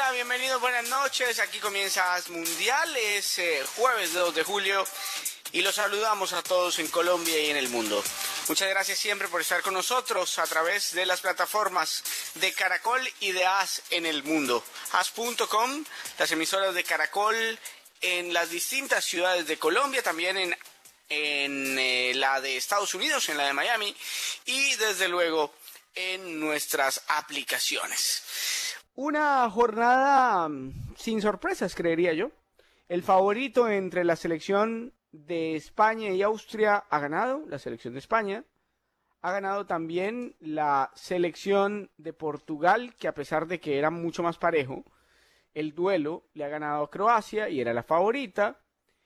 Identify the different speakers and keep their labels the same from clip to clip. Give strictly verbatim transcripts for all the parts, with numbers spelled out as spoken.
Speaker 1: Hola, bienvenidos, buenas noches. Aquí comienza AS Mundial, es eh, jueves dos de julio y los saludamos a todos en Colombia y en el mundo. Muchas gracias siempre por estar con nosotros a través de las plataformas de Caracol y de AS en el mundo. as punto com, las emisoras de Caracol en las distintas ciudades de Colombia, también en, en eh, la de Estados Unidos, en la de Miami y desde luego en nuestras aplicaciones. Una jornada sin sorpresas, creería yo. El favorito entre la selección de España y Austria ha ganado, la selección de España. Ha ganado también la selección de Portugal, que a pesar de que era mucho más parejo, el duelo le ha ganado a Croacia y era la favorita.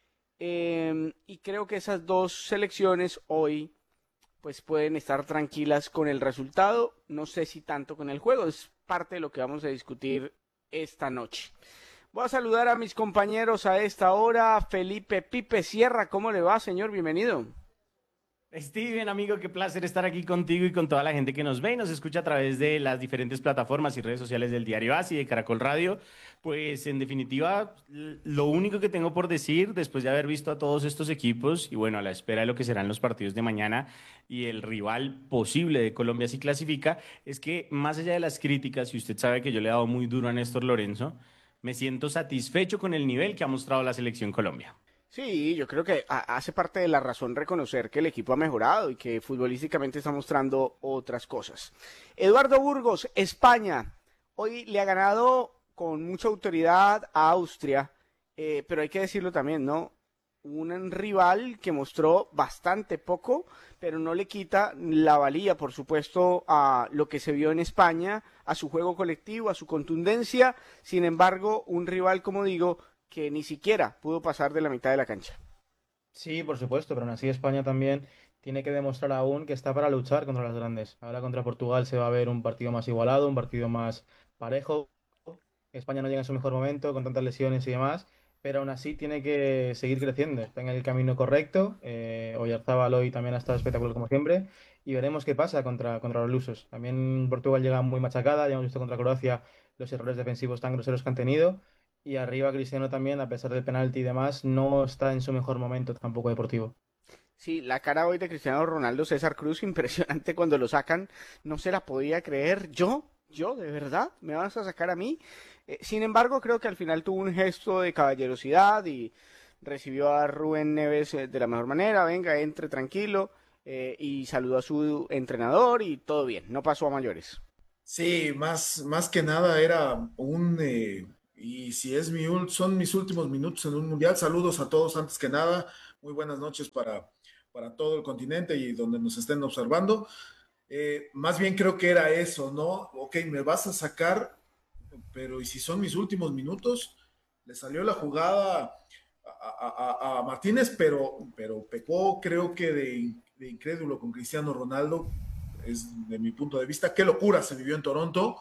Speaker 1: Eh, y creo que esas dos selecciones hoy pues pueden estar tranquilas con el resultado. No sé si tanto con el juego, es parte de lo que vamos a discutir esta noche. Voy a saludar a mis compañeros a esta hora. Felipe Pipe Sierra, ¿cómo le va, señor? Bienvenido.
Speaker 2: Steven, amigo, qué placer estar aquí contigo y con toda la gente que nos ve y nos escucha a través de las diferentes plataformas y redes sociales del Diario AS y de Caracol Radio. Pues, en definitiva, lo único que tengo por decir, después de haber visto a todos estos equipos y, bueno, a la espera de lo que serán los partidos de mañana y el rival posible de Colombia si clasifica, es que, más allá de las críticas, y usted sabe que yo le he dado muy duro a Néstor Lorenzo, me siento satisfecho con el nivel que ha mostrado la selección Colombia.
Speaker 1: Sí, yo creo que hace parte de la razón reconocer que el equipo ha mejorado y que futbolísticamente está mostrando otras cosas. Eduardo Burgos, España, hoy le ha ganado con mucha autoridad a Austria, eh, pero hay que decirlo también, ¿no? Un rival que mostró bastante poco, pero no le quita la valía, por supuesto, a lo que se vio en España, a su juego colectivo, a su contundencia. Sin embargo, un rival, como digo, que ni siquiera pudo pasar de la mitad de la cancha.
Speaker 3: Sí, por supuesto, pero aún así España también tiene que demostrar aún que está para luchar contra las grandes. Ahora contra Portugal se va a ver un partido más igualado, un partido más parejo. España no llega en su mejor momento con tantas lesiones y demás, pero aún así tiene que seguir creciendo. Está en el camino correcto. Eh, Oyarzábal hoy también ha estado espectacular como siempre y veremos qué pasa contra, contra los lusos. También Portugal llega muy machacada, ya hemos visto contra Croacia los errores defensivos tan groseros que han tenido. Y arriba Cristiano también, a pesar del penalti y demás, no está en su mejor momento tampoco deportivo.
Speaker 1: Sí, la cara hoy de Cristiano Ronaldo, César Cruz, impresionante cuando lo sacan, no se la podía creer. ¿Yo? ¿Yo? ¿De verdad? ¿Me vas a sacar a mí? Eh, sin embargo, creo que al final tuvo un gesto de caballerosidad y recibió a Rubén Neves de la mejor manera. Venga, entre tranquilo, eh, y saludó a su entrenador y todo bien, no pasó a mayores.
Speaker 4: Sí, más, más que nada era un... Eh... Y si es mi, son mis últimos minutos en un mundial, saludos a todos antes que nada, muy buenas noches para, para todo el continente y donde nos estén observando. Eh, más bien creo que era eso, ¿no? Ok, me vas a sacar, pero ¿y si son mis últimos minutos? Le salió la jugada a, a, a Martínez, pero, pero pecó creo que de, de incrédulo con Cristiano Ronaldo, es de mi punto de vista. Qué locura se vivió en Toronto.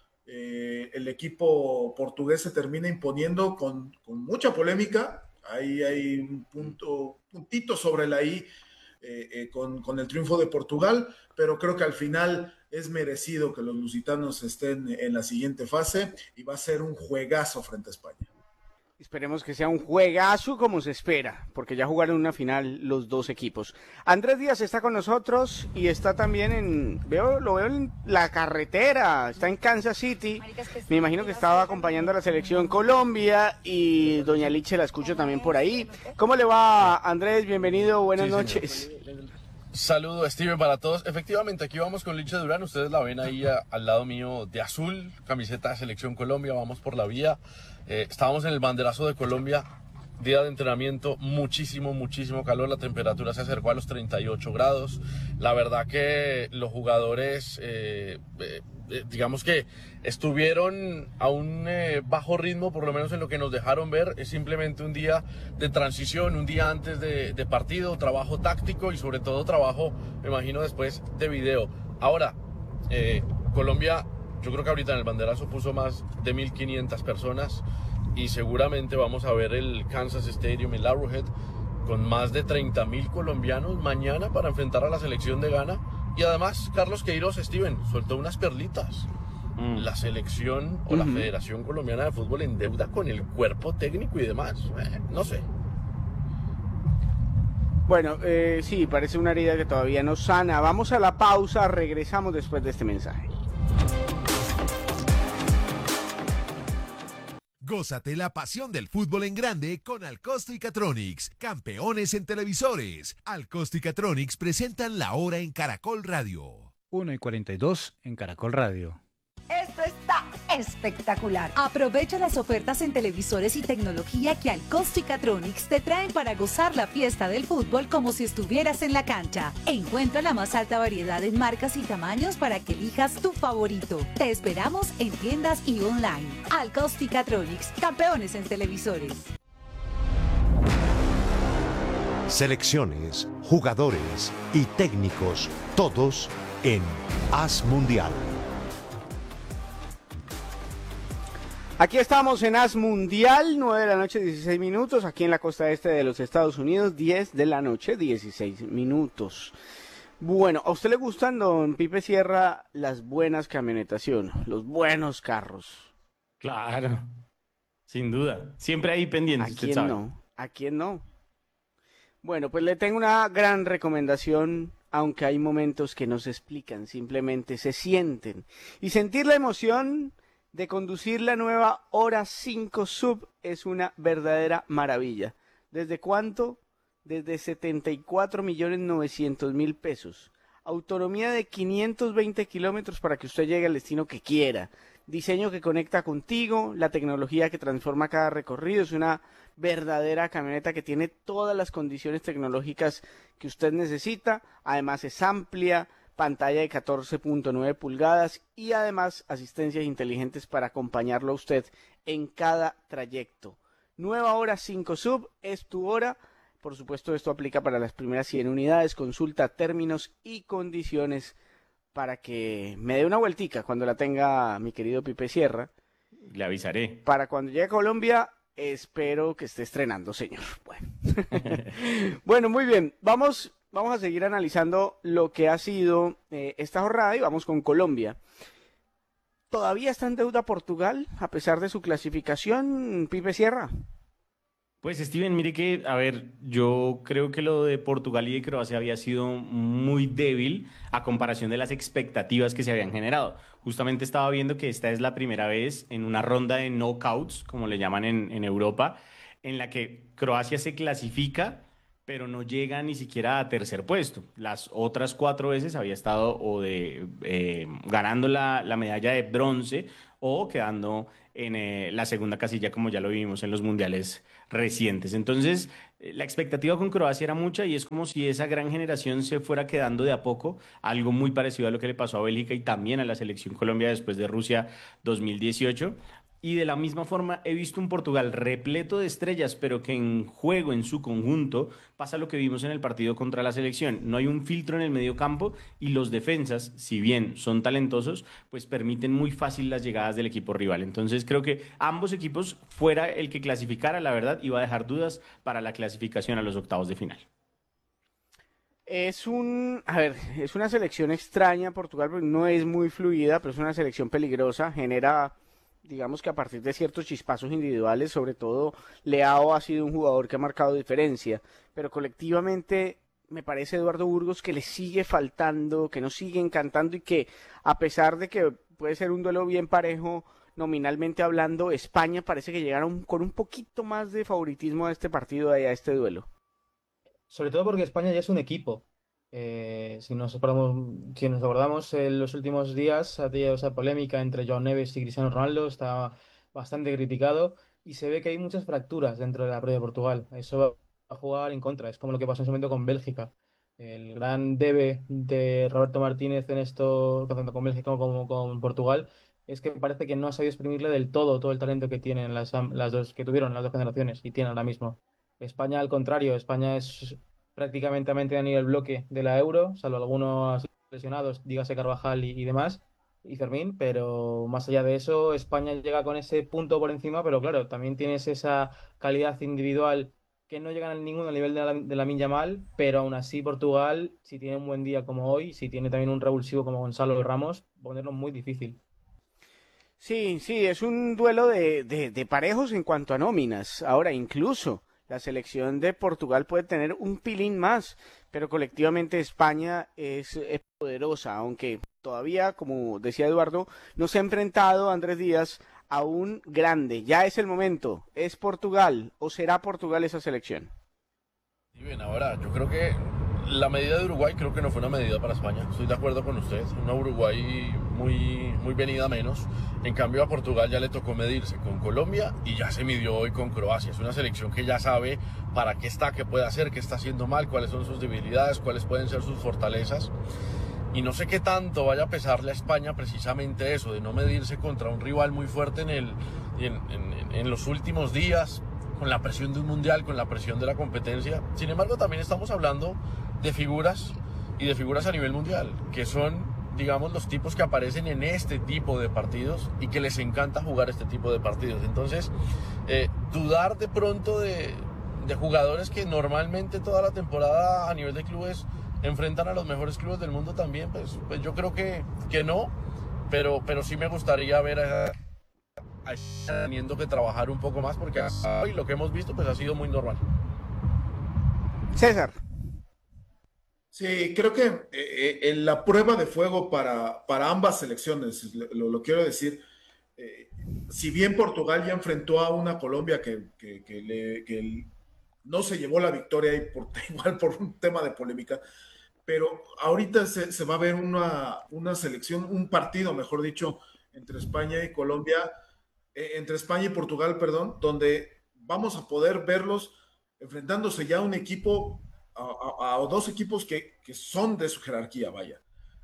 Speaker 4: Eh, el equipo portugués se termina imponiendo con, con mucha polémica. Ahí hay un punto, puntito sobre la I eh, eh, con, con el triunfo de Portugal, pero creo que al final es merecido que los lusitanos estén en la siguiente fase y va a ser un juegazo frente a España.
Speaker 1: Esperemos que sea un juegazo como se espera, porque ya jugaron una final los dos equipos. Andrés Díaz está con nosotros y está también en, veo, lo veo en la carretera, está en Kansas City. Me imagino que estaba acompañando a la selección Colombia y doña Liche la escucho también por ahí. ¿Cómo le va, Andrés? Bienvenido, buenas sí, noches.
Speaker 5: Saludo, Steven, para todos. Efectivamente, aquí vamos con Liche Durán. Ustedes la ven ahí a, al lado mío de azul, camiseta de Selección Colombia. Vamos por la vía. Eh, estábamos en el banderazo de Colombia, día de entrenamiento, muchísimo, muchísimo calor. La temperatura se acercó a los treinta y ocho grados. La verdad que los jugadores, eh, eh, digamos que estuvieron a un eh, bajo ritmo, por lo menos en lo que nos dejaron ver. Es simplemente un día de transición, un día antes de, de partido, trabajo táctico y sobre todo trabajo, me imagino, después de video. Ahora, eh, Colombia, yo creo que ahorita en el banderazo puso más de mil quinientas personas y seguramente vamos a ver el Kansas Stadium en Arrowhead con más de treinta mil colombianos mañana para enfrentar a la selección de Ghana. Y además, Carlos Queiroz, Steven, soltó unas perlitas. mm. la selección o uh-huh. la Federación Colombiana de Fútbol en deuda con el cuerpo técnico y demás. Eh, no sé.
Speaker 1: Bueno, eh, sí, parece una herida que todavía no sana. Vamos a la pausa, regresamos después de este mensaje.
Speaker 6: Gózate la pasión del fútbol en grande con Alcosto y Catronics, campeones en televisores. Alcosto y Catronics presentan La Hora en Caracol Radio.
Speaker 7: uno y cuarenta y dos en Caracol Radio.
Speaker 8: Esto está espectacular. Aprovecha las ofertas en televisores y tecnología que Alcosto y Catronics te traen para gozar la fiesta del fútbol como si estuvieras en la cancha. Encuentra la más alta variedad en marcas y tamaños para que elijas tu favorito. Te esperamos en tiendas y online. Alcosto y Catronics, campeones en televisores.
Speaker 9: Selecciones, jugadores y técnicos, todos en As Mundial.
Speaker 1: Aquí estamos en As Mundial, nueve de la noche, dieciséis minutos, aquí en la costa este de los Estados Unidos, diez de la noche, dieciséis minutos. Bueno, ¿a usted le gustan, don Pipe Sierra, las buenas camionetación, los buenos carros?
Speaker 2: Claro, sin duda, siempre ahí pendientes,
Speaker 1: ¿A
Speaker 2: usted
Speaker 1: quién
Speaker 2: sabe.
Speaker 1: no? ¿A quién no? Bueno, pues le tengo una gran recomendación, aunque hay momentos que no se explican, simplemente se sienten. Y sentir la emoción de conducir la nueva Hora cinco Sub es una verdadera maravilla. ¿Desde cuánto? Desde setenta y cuatro millones novecientos mil pesos. Autonomía de quinientos veinte kilómetros para que usted llegue al destino que quiera. Diseño que conecta contigo, la tecnología que transforma cada recorrido. Es una verdadera camioneta que tiene todas las condiciones tecnológicas que usted necesita. Además es amplia, pantalla de catorce punto nueve pulgadas y además asistencias inteligentes para acompañarlo a usted en cada trayecto. Nueva Hora cinco Sub es tu hora. Por supuesto, esto aplica para las primeras cien unidades. Consulta términos y condiciones para que me dé una vueltica cuando la tenga mi querido Pipe Sierra.
Speaker 2: Le avisaré.
Speaker 1: Para cuando llegue a Colombia, espero que esté estrenando, señor. Bueno, bueno muy bien. Vamos... Vamos a seguir analizando lo que ha sido eh, esta jornada y vamos con Colombia. ¿Todavía está en deuda Portugal a pesar de su clasificación, Pipe Sierra?
Speaker 2: Pues Steven, mire que, a ver, yo creo que lo de Portugal y de Croacia había sido muy débil a comparación de las expectativas que se habían generado. Justamente estaba viendo que esta es la primera vez en una ronda de knockouts, como le llaman en, en Europa, en la que Croacia se clasifica pero no llega ni siquiera a tercer puesto. Las otras cuatro veces había estado o de eh, ganando la, la medalla de bronce o quedando en eh, la segunda casilla, como ya lo vimos en los mundiales recientes. Entonces, eh, la expectativa con Croacia era mucha y es como si esa gran generación se fuera quedando de a poco, algo muy parecido a lo que le pasó a Bélgica y también a la selección Colombia después de Rusia dos mil dieciocho. Y de la misma forma he visto un Portugal repleto de estrellas, pero que en juego, en su conjunto, pasa lo que vimos en el partido contra la selección. No hay un filtro en el medio campo y los defensas, si bien son talentosos, pues permiten muy fácil las llegadas del equipo rival. Entonces creo que ambos equipos, fuera el que clasificara, la verdad, iba a dejar dudas para la clasificación a los octavos de final.
Speaker 1: Es un, a ver, es una selección extraña Portugal, porque no es muy fluida, pero es una selección peligrosa, genera... Digamos que a partir de ciertos chispazos individuales, sobre todo Leao ha sido un jugador que ha marcado diferencia, pero colectivamente me parece Eduardo Burgos que le sigue faltando, que no sigue encantando y que a pesar de que puede ser un duelo bien parejo nominalmente hablando, España parece que llegaron con un poquito más de favoritismo a este partido y a este duelo.
Speaker 3: Sobre todo porque España ya es un equipo. Eh, si nos acordamos, si nos acordamos en los últimos días ha tenido esa polémica entre Joao Neves y Cristiano Ronaldo, está bastante criticado y se ve que hay muchas fracturas dentro de la propia Portugal. Eso va a jugar en contra, es como lo que pasó en su momento con Bélgica. El gran debe de Roberto Martínez en esto, tanto con Bélgica como con Portugal, es que parece que no ha sabido exprimirle del todo todo el talento que tienen las, las dos que tuvieron las dos generaciones y tienen ahora mismo. España, al contrario, España es prácticamente ha mantenido el bloque de la Euro, salvo algunos lesionados, dígase Carvajal y, y demás, y Fermín, pero más allá de eso, España llega con ese punto por encima, pero claro, también tienes esa calidad individual que no llegan a ningún al nivel de la, de Lamine Yamal, pero aún así Portugal, si tiene un buen día como hoy, si tiene también un revulsivo como Gonzalo Ramos, ponerlo muy difícil.
Speaker 1: Sí, sí, es un duelo de, de, de parejos en cuanto a nóminas. Ahora, incluso la selección de Portugal puede tener un pilín más, pero colectivamente España es, es poderosa, aunque todavía, como decía Eduardo, no se ha enfrentado Andrés Díaz a un grande. Ya es el momento. ¿Es Portugal o será Portugal esa selección?
Speaker 5: Y bien, ahora yo creo que la medida de Uruguay creo que no fue una medida para España. Estoy de acuerdo con usted. Una Uruguay muy, muy venida menos. En cambio a Portugal ya le tocó medirse con Colombia y ya se midió hoy con Croacia. Es una selección que ya sabe para qué está, qué puede hacer, qué está haciendo mal, cuáles son sus debilidades, cuáles pueden ser sus fortalezas. Y no sé qué tanto vaya a pesarle a España precisamente eso, de no medirse contra un rival muy fuerte en, el, en, en, en los últimos días, con la presión de un mundial, con la presión de la competencia. Sin embargo, también estamos hablando de figuras y de figuras a nivel mundial, que son, digamos, los tipos que aparecen en este tipo de partidos y que les encanta jugar este tipo de partidos. Entonces, eh, dudar de pronto de, de jugadores que normalmente toda la temporada a nivel de clubes enfrentan a los mejores clubes del mundo también, pues, pues yo creo que, que no, pero, pero sí me gustaría ver a, a teniendo que trabajar un poco más, porque hoy lo que hemos visto pues ha sido muy normal.
Speaker 1: César.
Speaker 4: Sí, creo que eh, en la prueba de fuego para, para ambas selecciones, lo, lo quiero decir, eh, si bien Portugal ya enfrentó a una Colombia que, que, que, le, que no se llevó la victoria y por, igual por un tema de polémica, pero ahorita se, se va a ver una, una selección, un partido, mejor dicho, entre España y Colombia, eh, entre España y Portugal, perdón, donde vamos a poder verlos enfrentándose ya a un equipo, a, a, a dos equipos que, que son de su jerarquía, vaya.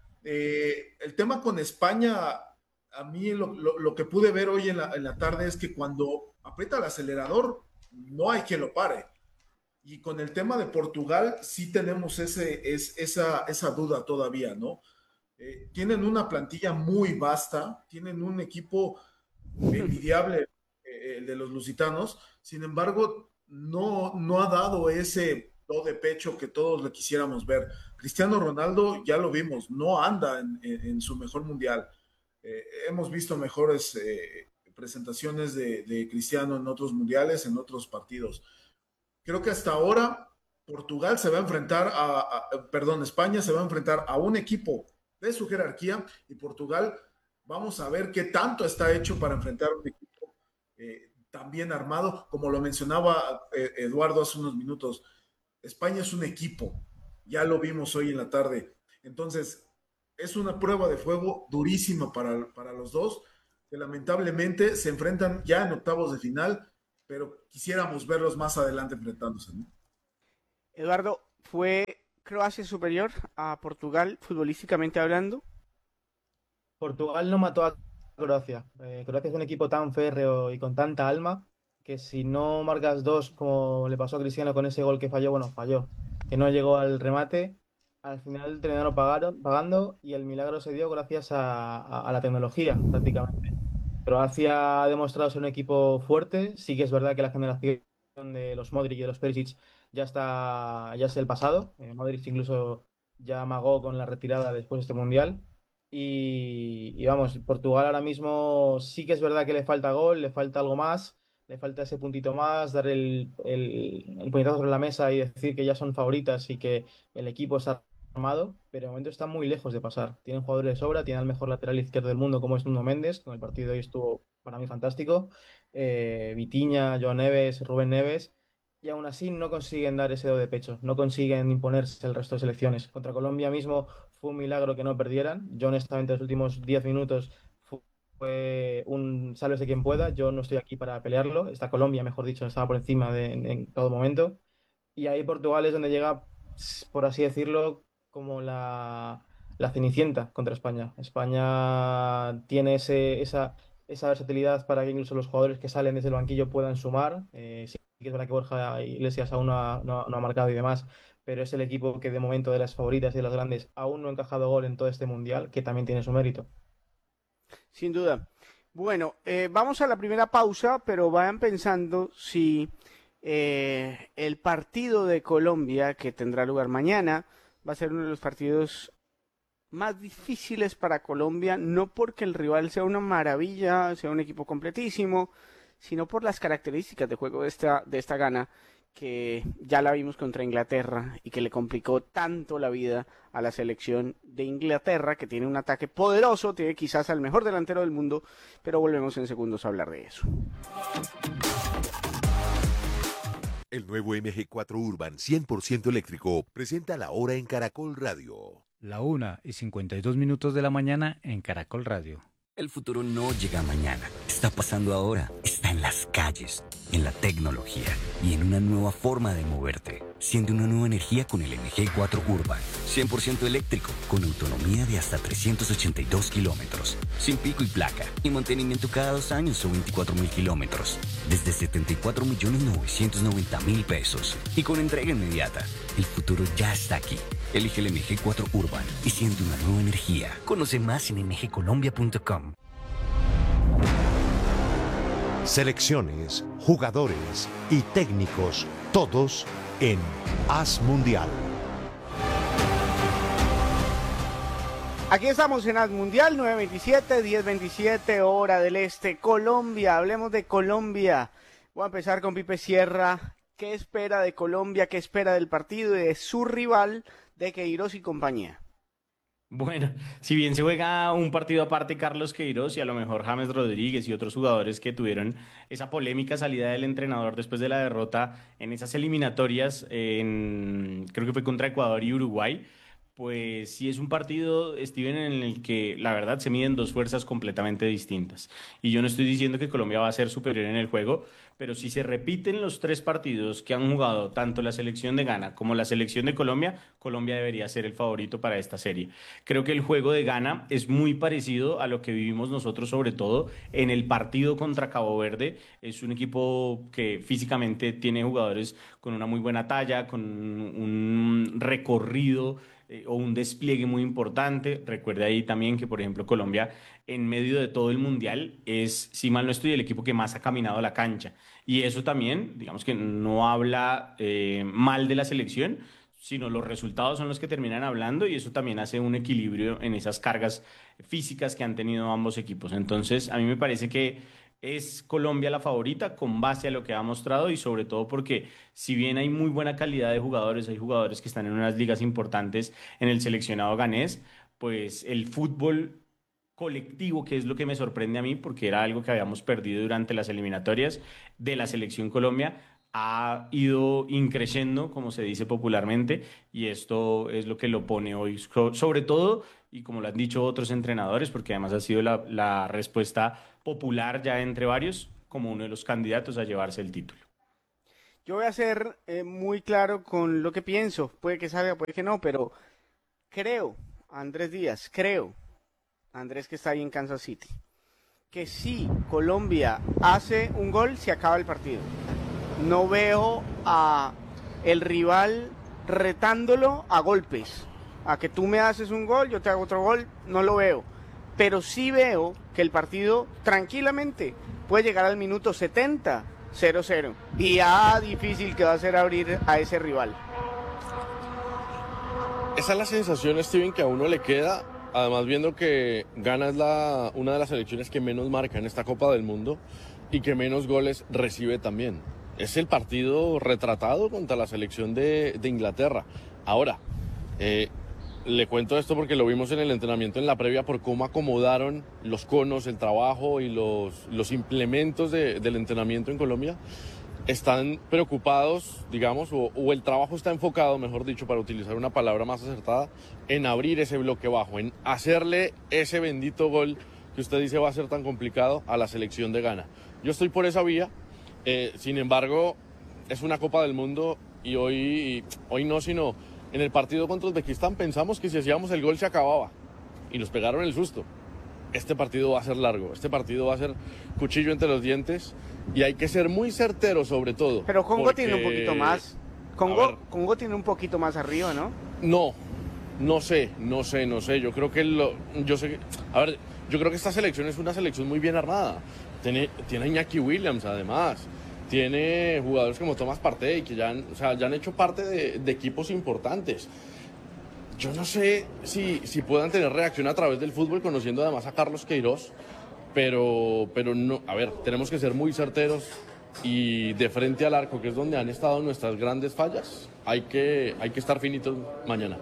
Speaker 4: Eh, el tema con España, a mí lo, lo, lo que pude ver hoy en la, en la tarde es que cuando aprieta el acelerador, no hay quien lo pare. Y con el tema de Portugal, sí tenemos ese, es, esa, esa duda todavía, ¿no? Eh, tienen una plantilla muy vasta, tienen un equipo envidiable, eh, el de los lusitanos, sin embargo, no, no ha dado ese do de pecho que todos le quisiéramos ver. Cristiano Ronaldo, ya lo vimos, no anda en, en, en su mejor mundial. Eh, hemos visto mejores eh, presentaciones de, de Cristiano en otros mundiales, en otros partidos. Creo que hasta ahora Portugal se va a enfrentar a, a, perdón, España se va a enfrentar a un equipo de su jerarquía y Portugal, vamos a ver qué tanto está hecho para enfrentar a un equipo eh, tan bien armado, como lo mencionaba eh, Eduardo hace unos minutos. España es un equipo, ya lo vimos hoy en la tarde. Entonces, es una prueba de fuego durísima para, para los dos, que lamentablemente se enfrentan ya en octavos de final, pero quisiéramos verlos más adelante enfrentándose, ¿no?
Speaker 1: Eduardo, ¿fue Croacia superior a Portugal futbolísticamente hablando?
Speaker 3: Portugal no mató a Croacia. Eh, Croacia es un equipo tan férreo y con tanta alma que si no marcas dos, como le pasó a Cristiano con ese gol que falló, bueno, falló, que no llegó al remate, al final terminaron pagaron, pagando y el milagro se dio gracias a, a, a la tecnología, prácticamente. Croacia ha demostrado ser un equipo fuerte. Sí que es verdad que la generación de los Modric y de los Perisic ya está, ya es el pasado. Eh, Modric incluso ya amagó con la retirada después de este mundial. Y, y vamos, Portugal ahora mismo sí que es verdad que le falta gol, le falta algo más, le falta ese puntito más, dar el, el, el puñetazo sobre la mesa y decir que ya son favoritas y que el equipo está armado, pero de momento está muy lejos de pasar. Tienen jugadores de sobra, tienen al mejor lateral izquierdo del mundo como es Nuno Méndez, con el partido de hoy estuvo para mí fantástico, eh, Vitinha, Joao Neves, Rubén Neves, y aún así no consiguen dar ese do de pecho, no consiguen imponerse el resto de selecciones. Contra Colombia mismo fue un milagro que no perdieran. Yo honestamente los últimos diez minutos fue un sálvese quien pueda, yo no estoy aquí para pelearlo, esta Colombia, mejor dicho, estaba por encima de, en, en todo momento, y ahí Portugal es donde llega, por así decirlo, como la, la cenicienta contra España. España tiene ese, esa, esa versatilidad para que incluso los jugadores que salen desde el banquillo puedan sumar. Eh, sí que es verdad que Borja Iglesias aún no ha, no, no ha marcado y demás, pero es el equipo que de momento de las favoritas y de las grandes aún no ha encajado gol en todo este mundial, que también tiene su mérito.
Speaker 1: Sin duda. Bueno, eh, vamos a la primera pausa, pero vayan pensando si eh, el partido de Colombia que tendrá lugar mañana va a ser uno de los partidos más difíciles para Colombia, no porque el rival sea una maravilla, sea un equipo completísimo, sino por las características de juego de esta, de esta Ghana, que ya la vimos contra Inglaterra y que le complicó tanto la vida a la selección de Inglaterra, que tiene un ataque poderoso, tiene quizás al mejor delantero del mundo, pero volvemos en segundos a hablar de eso.
Speaker 6: El nuevo M G cuatro Urban cien por ciento eléctrico presenta la hora en Caracol Radio.
Speaker 7: La una y cincuenta y dos minutos de la mañana en Caracol Radio.
Speaker 10: El futuro no llega mañana, está pasando ahora, está en las calles, en la tecnología y en una nueva forma de moverte. Siente una nueva energía con el M G cuatro Urban, cien por ciento eléctrico, con autonomía de hasta trescientos ochenta y dos kilómetros, sin pico y placa, y mantenimiento cada dos años o veinticuatro mil kilómetros, desde setenta y cuatro millones novecientos noventa mil pesos, y con entrega inmediata. El futuro ya está aquí. Elige el M G cuatro Urban y siente una nueva energía. Conoce más en m g colombia punto com.
Speaker 9: Selecciones, jugadores y técnicos, todos en Haz Mundial.
Speaker 1: Aquí estamos en Haz Mundial, nueve veintisiete, diez veintisiete, hora del este, Colombia. Hablemos de Colombia. Voy a empezar con Pipe Sierra. ¿Qué espera de Colombia? ¿Qué espera del partido y de su rival, de Queiroz y compañía?
Speaker 2: Bueno, si bien se juega un partido aparte Carlos Queiroz y a lo mejor James Rodríguez y otros jugadores que tuvieron esa polémica salida del entrenador después de la derrota en esas eliminatorias, en, creo que fue contra Ecuador y Uruguay, pues sí es un partido, Steven, en el que la verdad se miden dos fuerzas completamente distintas. Y yo no estoy diciendo que Colombia va a ser superior en el juego, pero si se repiten los tres partidos que han jugado tanto la selección de Ghana como la selección de Colombia, Colombia debería ser el favorito para esta serie. Creo que el juego de Ghana es muy parecido a lo que vivimos nosotros, sobre todo en el partido contra Cabo Verde. Es un equipo que físicamente tiene jugadores con una muy buena talla, con un recorrido eh, o un despliegue muy importante. Recuerde ahí también que, por ejemplo, Colombia, en medio de todo el Mundial, es, si mal no estoy, el equipo que más ha caminado a la cancha. Y eso también, digamos que no habla eh, mal de la selección, sino los resultados son los que terminan hablando, y eso también hace un equilibrio en esas cargas físicas que han tenido ambos equipos. Entonces, a mí me parece que es Colombia la favorita con base a lo que ha mostrado, y sobre todo porque si bien hay muy buena calidad de jugadores, hay jugadores que están en unas ligas importantes en el seleccionado ganés, pues el fútbol colectivo, que es lo que me sorprende a mí, porque era algo que habíamos perdido durante las eliminatorias de la selección Colombia, ha ido increciendo, como se dice popularmente, y esto es lo que lo pone hoy, sobre todo, y como lo han dicho otros entrenadores, porque además ha sido la, la respuesta popular ya entre varios, como uno de los candidatos a llevarse el título.
Speaker 1: Yo voy a ser eh, muy claro con lo que pienso, puede que salga, puede que no, pero creo, Andrés Díaz, creo, Andrés que está ahí en Kansas City, que si Colombia hace un gol, se acaba el partido. No veo a el rival retándolo a golpes, a que tú me haces un gol, yo te hago otro gol, no lo veo. Pero sí veo que el partido tranquilamente puede llegar al minuto setenta, cero cero. Y ya difícil que va a ser abrir a ese rival.
Speaker 5: Esa es la sensación, Steven, que a uno le queda, además viendo que Ghana es la, una de las selecciones que menos marca en esta Copa del Mundo y que menos goles recibe también. Es el partido retratado contra la selección de, de Inglaterra. Ahora, eh, le cuento esto porque lo vimos en el entrenamiento en la previa por cómo acomodaron los conos, el trabajo y los, los implementos de, del entrenamiento en Colombia. Están preocupados, digamos, o, o el trabajo está enfocado, mejor dicho, para utilizar una palabra más acertada, en abrir ese bloque bajo, en hacerle ese bendito gol que usted dice va a ser tan complicado a la selección de Ghana. Yo estoy por esa vía. Eh, sin embargo, es una Copa del Mundo y hoy, hoy no, sino en el partido contra Uzbekistán pensamos que si hacíamos el gol se acababa y nos pegaron el susto. Este partido va a ser largo, este partido va a ser cuchillo entre los dientes y hay que ser muy certero sobre todo.
Speaker 1: Pero Congo
Speaker 5: porque...
Speaker 1: tiene un poquito más, Congo, Congo tiene un poquito más arriba, ¿no?
Speaker 5: No, no sé, no sé, no sé, yo creo que lo, yo sé que, a ver, yo creo que esta selección es una selección muy bien armada. Tiene, tiene a Iñaki Williams, además. Tiene jugadores como Thomas Partey, que ya han, o sea, ya han hecho parte de, de equipos importantes. Yo no sé si, si puedan tener reacción a través del fútbol, conociendo además a Carlos Queiroz, pero, pero no, a ver, tenemos que ser muy certeros y de frente al arco, que es donde han estado nuestras grandes fallas, hay que, hay que estar finitos mañana.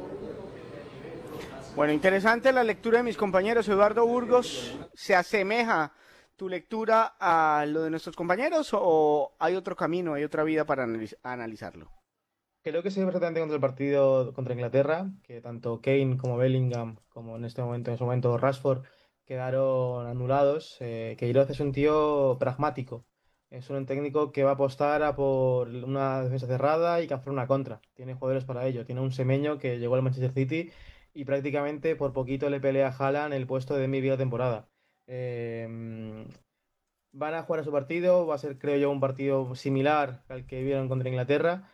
Speaker 1: Bueno, interesante la lectura de mis compañeros. Eduardo Burgos, ¿se asemeja tu lectura a lo de nuestros compañeros o hay otro camino, hay otra vida para analiz- analizarlo?
Speaker 3: Creo que se ve perfectamente contra el partido contra Inglaterra, que tanto Kane como Bellingham, como en este momento, en ese momento Rashford, quedaron anulados. Eh, Queiroz es un tío pragmático, es un técnico que va a apostar a por una defensa cerrada y que hacer una contra. Tiene jugadores para ello. Tiene un Semeño que llegó al Manchester City y prácticamente por poquito le pelea a Haaland el puesto de mi vida temporada. Eh, Van a jugar a su partido, va a ser creo yo un partido similar al que vieron contra Inglaterra.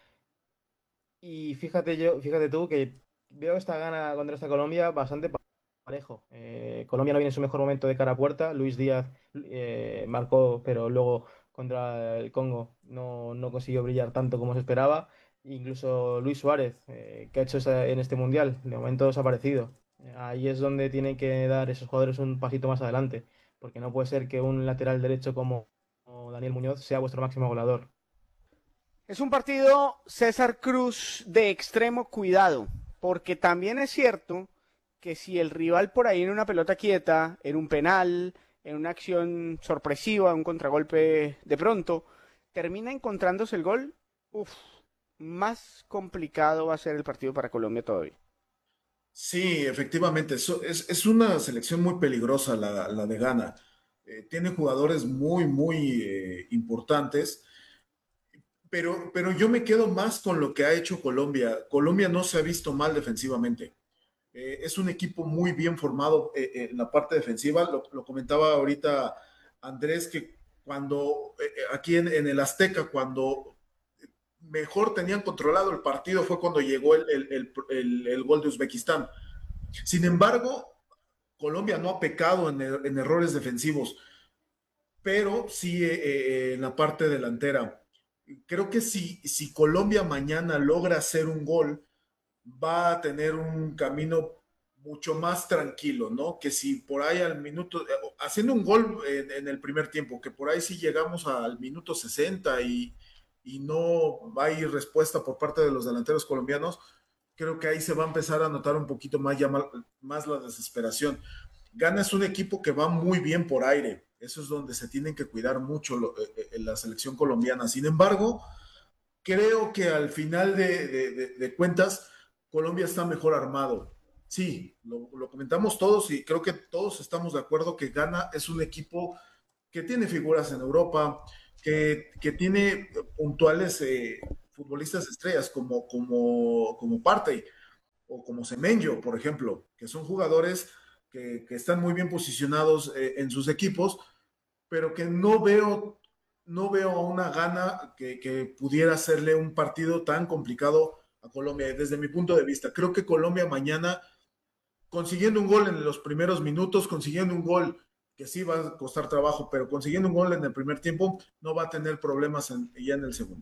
Speaker 3: Y fíjate yo, fíjate tú que veo esta gana contra esta Colombia bastante pa- parejo. Eh, Colombia no viene en su mejor momento de cara a puerta. Luis Díaz eh, marcó, pero luego contra el Congo no, no consiguió brillar tanto como se esperaba. Incluso Luis Suárez, eh, que ha hecho esa- en este mundial, de momento desaparecido. Eh, Ahí es donde tienen que dar esos jugadores un pasito más adelante, porque no puede ser que un lateral derecho como, como Daniel Muñoz sea vuestro máximo goleador.
Speaker 1: Es un partido, César Cruz, de extremo cuidado, porque también es cierto que si el rival por ahí en una pelota quieta, en un penal, en una acción sorpresiva, un contragolpe de pronto, termina encontrándose el gol, uff, más complicado va a ser el partido para Colombia todavía.
Speaker 4: Sí, efectivamente, eso- es, es una selección muy peligrosa la, la de Ghana. Eh, tiene jugadores muy, muy eh, importantes, pero, pero yo me quedo más con lo que ha hecho Colombia. Colombia no se ha visto mal defensivamente. Eh, es un equipo muy bien formado eh, eh, en la parte defensiva. Lo, lo comentaba ahorita Andrés, que cuando eh, eh, aquí en, en el Azteca, cuando mejor tenían controlado el partido fue cuando llegó el, el, el, el, el gol de Uzbekistán. Sin embargo, Colombia no ha pecado en, en errores defensivos, pero sí eh, eh, en la parte delantera. Creo que si, si Colombia mañana logra hacer un gol, va a tener un camino mucho más tranquilo, ¿no? Que si por ahí al minuto, eh, haciendo un gol en, en el primer tiempo, que por ahí si llegamos al minuto sesenta y, y no hay respuesta por parte de los delanteros colombianos, creo que ahí se va a empezar a notar un poquito más, ya más, más la desesperación. Ghana es un equipo que va muy bien por aire, eso es donde se tienen que cuidar mucho lo, eh, eh, la selección colombiana. Sin embargo, creo que al final de, de, de, de cuentas, Colombia está mejor armado. Sí, lo, lo, comentamos todos y creo que todos estamos de acuerdo que Ghana es un equipo que tiene figuras en Europa, que, que tiene puntuales eh, futbolistas estrellas como, como, como Partey o como Semenyo, por ejemplo, que son jugadores que, que están muy bien posicionados eh, en sus equipos, pero que no veo, no veo a una Ghana que, que pudiera hacerle un partido tan complicado a Colombia. Desde mi punto de vista, creo que Colombia mañana, consiguiendo un gol en los primeros minutos, consiguiendo un gol que sí va a costar trabajo, pero consiguiendo un gol en el primer tiempo, no va a tener problemas en, ya en el segundo.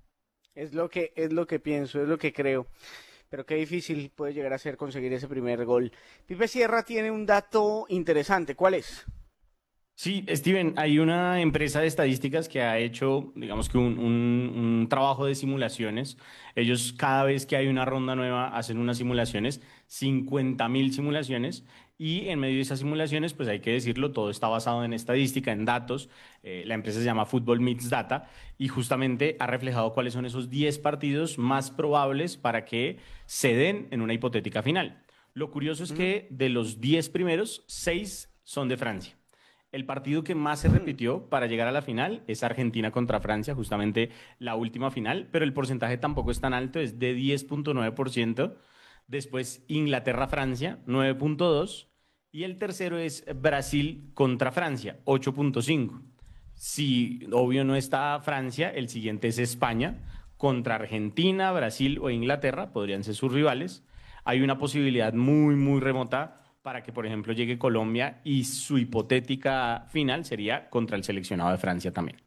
Speaker 1: Es lo que, es lo que pienso, es lo que creo. Pero qué difícil puede llegar a ser conseguir ese primer gol. Pipe Sierra tiene un dato interesante. ¿Cuál es?
Speaker 2: Sí, Steven, hay una empresa de estadísticas que ha hecho, digamos que un, un, un trabajo de simulaciones. Ellos cada vez que hay una ronda nueva hacen unas simulaciones, cincuenta mil simulaciones, y en medio de esas simulaciones, pues hay que decirlo, todo está basado en estadística, en datos. Eh, la empresa se llama Football Meets Data y justamente ha reflejado cuáles son esos diez partidos más probables para que se den en una hipotética final. Lo curioso es que de los diez primeros, seis son de Francia. El partido que más se repitió para llegar a la final es Argentina contra Francia, justamente la última final, pero el porcentaje tampoco es tan alto, es de diez punto nueve por ciento. Después Inglaterra-Francia, nueve punto dos por ciento. Y el tercero es Brasil contra Francia, ocho punto cinco por ciento. Si obvio no está Francia, el siguiente es España contra Argentina, Brasil o Inglaterra, podrían ser sus rivales. Hay una posibilidad muy, muy remota para que, por ejemplo, llegue Colombia y su hipotética final sería contra el seleccionado de Francia también.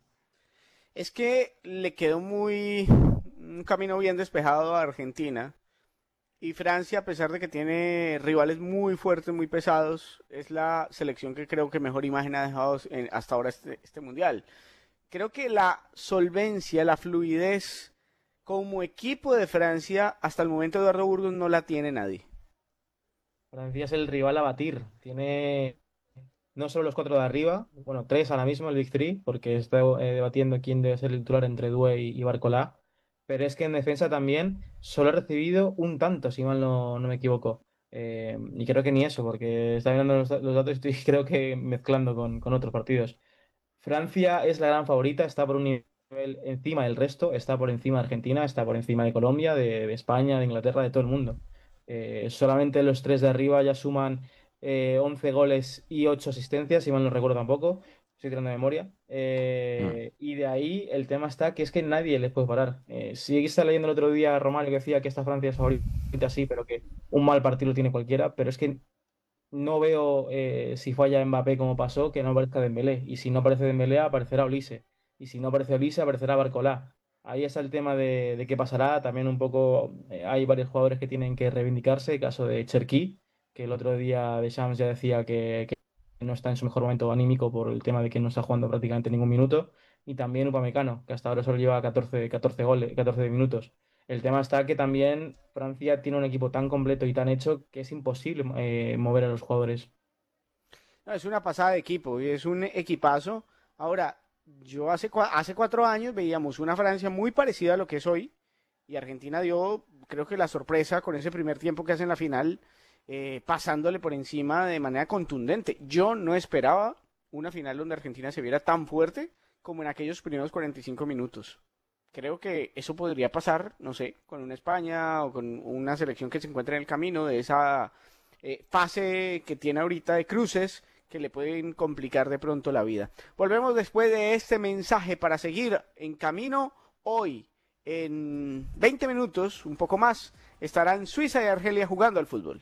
Speaker 1: Es que le quedó muy un camino bien despejado a Argentina Y Francia, a pesar de que tiene rivales muy fuertes, muy pesados, es la selección que creo que mejor imagen ha dejado en- hasta ahora este, este mundial. Creo que la solvencia, la fluidez como equipo de Francia, hasta el momento Eduardo Burgos no la tiene nadie.
Speaker 3: Francia es el rival a batir. Tiene no solo los cuatro de arriba, bueno, tres ahora mismo, el Big Three, porque está eh, debatiendo quién debe ser el titular entre Doué y, y Barcola. Pero es que en defensa también solo ha recibido un tanto, si mal no, no me equivoco. Eh, y creo que ni eso, porque está mirando los, los datos y estoy creo que mezclando con, con otros partidos. Francia es la gran favorita, está por un nivel encima del resto, está por encima de Argentina, está por encima de Colombia, de, de España, de Inglaterra, de todo el mundo. Eh, solamente los tres de arriba ya suman eh, once goles y ocho asistencias, si mal no recuerdo tampoco, estoy tirando de memoria. Eh, y de ahí el tema está que es que nadie les puede parar. Eh, sí, está leyendo el otro día a Romario que decía que esta Francia es favorita, sí, pero que un mal partido lo tiene cualquiera, pero es que no veo eh, si falla Mbappé como pasó, que no aparezca Dembélé. Y si no aparece Dembélé, aparecerá Olise. Y si no aparece Olise, aparecerá Barcolá. Ahí está el tema de, de qué pasará. También un poco eh, hay varios jugadores que tienen que reivindicarse. El caso de Cherki, que el otro día Deschamps ya decía que, que no está en su mejor momento anímico por el tema de que no está jugando prácticamente ningún minuto. Y también Upamecano, que hasta ahora solo lleva catorce, catorce goles, catorce minutos. El tema está que también Francia tiene un equipo tan completo y tan hecho que es imposible eh, mover a los jugadores.
Speaker 1: No, es una pasada de equipo y es un equipazo. Ahora, yo hace, cua- hace cuatro años veíamos una Francia muy parecida a lo que es hoy y Argentina dio, creo que la sorpresa con ese primer tiempo que hace en la final, eh, pasándole por encima de manera contundente. Yo no esperaba una final donde Argentina se viera tan fuerte como en aquellos primeros cuarenta y cinco minutos. Creo que eso podría pasar, no sé, con una España o con una selección que se encuentre en el camino de esa eh, fase que tiene ahorita de cruces que le pueden complicar de pronto la vida. Volvemos después de este mensaje para seguir en camino. Hoy, en veinte minutos, un poco más, estarán Suiza y Argelia jugando al fútbol.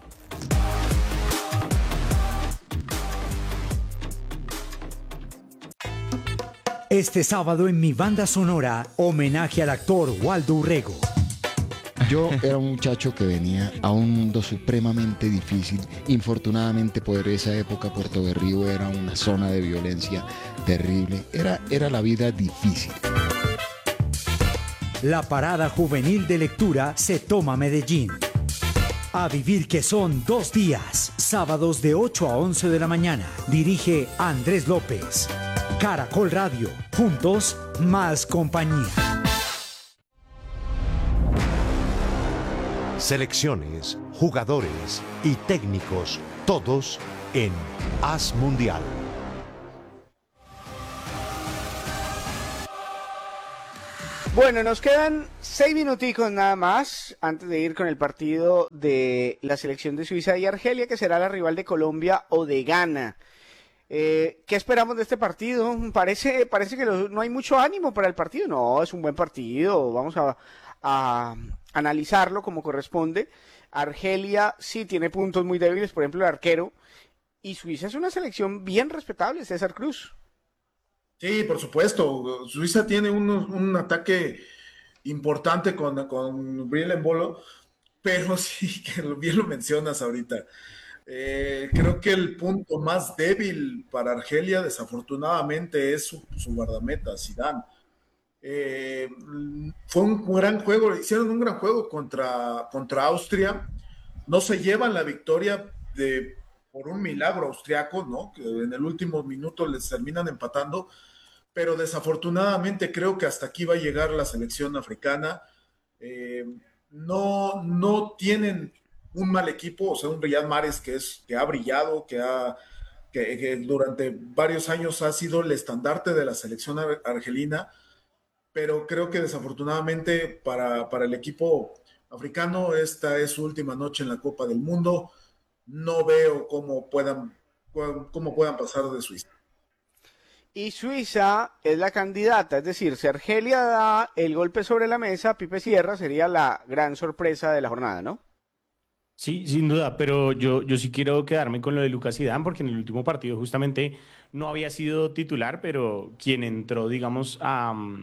Speaker 11: Este sábado en mi banda sonora, homenaje al actor Waldo Urrego.
Speaker 12: Yo era un muchacho que venía a un mundo supremamente difícil. Infortunadamente por esa época Puerto Berrío era una zona de violencia terrible. Era, era la vida difícil.
Speaker 11: La parada juvenil de lectura se toma Medellín. A vivir que son dos días, sábados de ocho a once de la mañana. Dirige Andrés López. Caracol Radio, juntos, más compañía.
Speaker 9: Selecciones, jugadores y técnicos, todos en Haz Mundial.
Speaker 1: Bueno, nos quedan seis minuticos nada más antes de ir con el partido de la selección de Suiza y Argelia, que será la rival de Colombia o de Ghana. Eh, ¿Qué esperamos de este partido? Parece, parece que lo- no hay mucho ánimo para el partido. No, es un buen partido. Vamos a, a analizarlo como corresponde. Argelia sí tiene puntos muy débiles, por ejemplo el arquero. Y Suiza es una selección bien respetable, César Cruz.
Speaker 4: Sí, por supuesto. Suiza tiene un, un ataque importante con, con Briel Embolo, pero sí, que lo- bien lo mencionas ahorita. Eh, creo que el punto más débil para Argelia, desafortunadamente, es su, su guardameta, Zidane. Eh, fue un gran juego, hicieron un gran juego contra, contra Austria. No se llevan la victoria de, por un milagro austriaco, ¿no? Que en el último minuto les terminan empatando, pero desafortunadamente creo que hasta aquí va a llegar la selección africana. Eh, no, no tienen un mal equipo, o sea, un Riyad Mahrez que, es, que ha brillado, que, ha, que, que durante varios años ha sido el estandarte de la selección ar- argelina, pero creo que desafortunadamente para, para el equipo africano esta es su última noche en la Copa del Mundo. No veo cómo puedan, cómo puedan pasar de Suiza.
Speaker 1: Y Suiza es la candidata, es decir, si Argelia da el golpe sobre la mesa, Pipe Sierra sería la gran sorpresa de la jornada, ¿no?
Speaker 2: Sí, sin duda, pero yo, yo sí quiero quedarme con lo de Lucas Zidane porque en el último partido justamente no había sido titular, pero quien entró, digamos, a,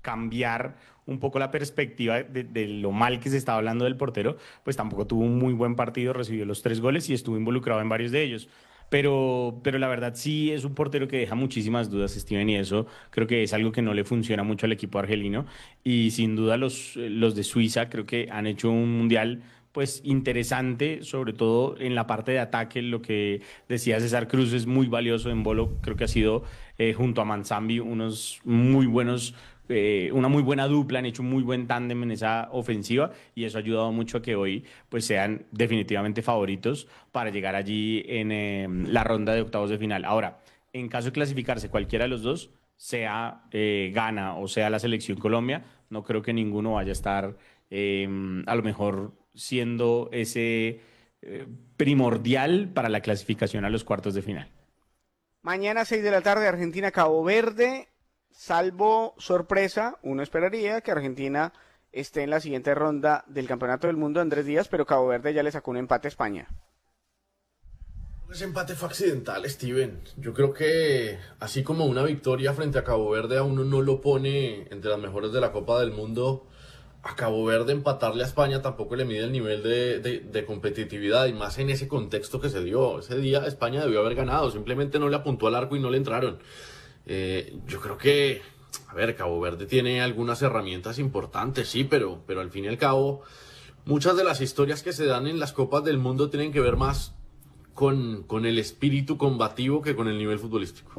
Speaker 2: cambiar un poco la perspectiva de, de lo mal que se estaba hablando del portero, pues tampoco tuvo un muy buen partido, recibió los tres goles y estuvo involucrado en varios de ellos. Pero, pero la verdad sí es un portero que deja muchísimas dudas, Steven, y eso creo que es algo que no le funciona mucho al equipo argelino. Y sin duda los, los de Suiza creo que han hecho un mundial pues interesante, sobre todo en la parte de ataque. Lo que decía César Cruz es muy valioso. En Bolo creo que ha sido eh, junto a Manzambi unos muy buenos, eh, una muy buena dupla, han hecho un muy buen tándem en esa ofensiva y eso ha ayudado mucho a que hoy pues sean definitivamente favoritos para llegar allí en eh, la ronda de octavos de final. Ahora, en caso de clasificarse cualquiera de los dos, sea eh, Ghana o sea la selección Colombia, no creo que ninguno vaya a estar eh, a lo mejor siendo ese eh, primordial para la clasificación a los cuartos de final.
Speaker 1: Mañana seis de la tarde, Argentina-Cabo Verde. Salvo sorpresa, uno esperaría que Argentina esté en la siguiente ronda del Campeonato del Mundo, Andrés Díaz, pero Cabo Verde ya le sacó un empate a España.
Speaker 5: Ese empate fue accidental, Steven. Yo creo que así como una victoria frente a Cabo Verde a uno no lo pone entre las mejores de la Copa del Mundo, a Cabo Verde empatarle a España tampoco le mide el nivel de, de, de competitividad, y más en ese contexto que se dio. Ese día España debió haber ganado, simplemente no le apuntó al arco y no le entraron. Eh, yo creo que, a ver, Cabo Verde tiene algunas herramientas importantes, sí, pero, pero al fin y al cabo, muchas de las historias que se dan en las Copas del Mundo tienen que ver más con, con el espíritu combativo que con el nivel futbolístico.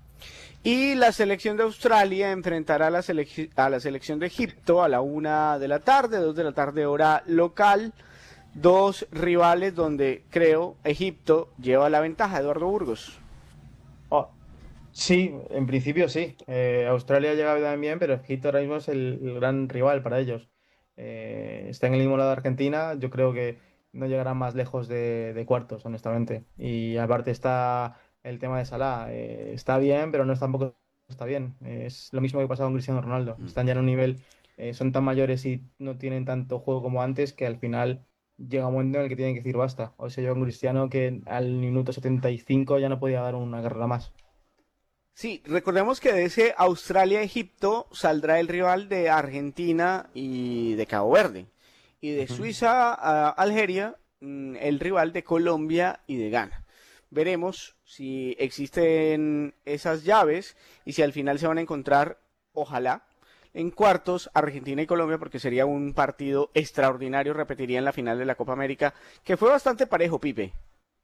Speaker 1: Y la selección de Australia enfrentará a la, selec- a la selección de Egipto a la una de la tarde, dos de la tarde hora local. Dos rivales donde creo Egipto lleva la ventaja, Eduardo Burgos.
Speaker 3: Oh, sí, en principio sí. Eh, Australia llega también, pero Egipto ahora mismo es el, el gran rival para ellos. Eh, está en el mismo lado de Argentina, yo creo que no llegará más lejos de, de cuartos, honestamente. Y aparte está el tema de Salah, eh, está bien, pero no es tampoco está bien. Eh, es lo mismo que pasaba con Cristiano Ronaldo. Están ya en un nivel, eh, son tan mayores y no tienen tanto juego como antes que al final llega un momento en el que tienen que decir basta. O sea, yo con Cristiano que al minuto setenta y cinco ya no podía dar una carrera más.
Speaker 1: Sí, recordemos que de ese Australia-Egipto saldrá el rival de Argentina y de Cabo Verde. Y de Suiza a Algeria, el rival de Colombia y de Ghana. Veremos si existen esas llaves y si al final se van a encontrar, ojalá, en cuartos Argentina y Colombia, porque sería un partido extraordinario, repetiría en la final de la Copa América, que fue bastante parejo, Pipe.